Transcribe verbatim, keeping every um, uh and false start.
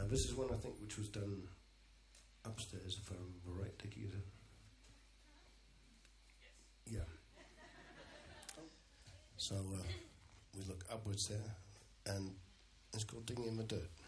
this is one I think which was done upstairs, if I remember right, Dickie. Is it? Yeah. So uh, we look upwards there, and it's called Digging in the Dirt.